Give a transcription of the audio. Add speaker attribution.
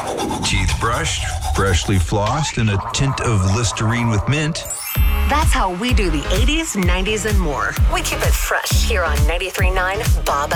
Speaker 1: Teeth brushed, freshly flossed, and a tint of Listerine with mint.
Speaker 2: That's how we do the 80s, 90s, and more. We keep it fresh here on 93.9 Bob